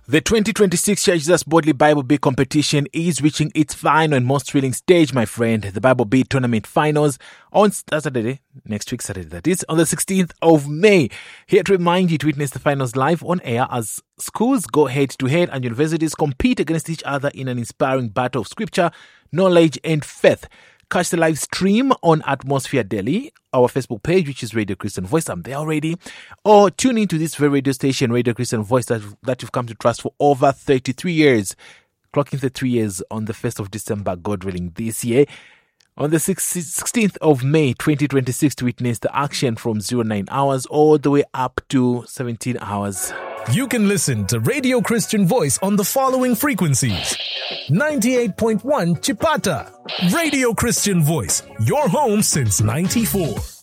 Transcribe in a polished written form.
The 2026 Jesus Bodley Bible Beat competition is reaching its final and most thrilling stage, my friend. The Bible Beat tournament finals on Saturday, next week Saturday that is, on the 16th of May. Here to remind you to witness the finals live on air as schools go head to head and universities compete against each other in an inspiring battle of scripture, knowledge and faith. Catch the live stream on Atmosphere Delhi, our Facebook page, which is Radio Christian Voice. I'm there already. Or tune into this very radio station, Radio Christian Voice, that you've come to trust for over 33 years. Clocking 33 years on the 1st of December, God willing, this year. On the 16th of May, 2026, to witness the action from 09 hours all the way up to 17 hours. You can listen to Radio Christian Voice on the following frequencies. 98.1 Chipata. Radio Christian Voice, your home since 94.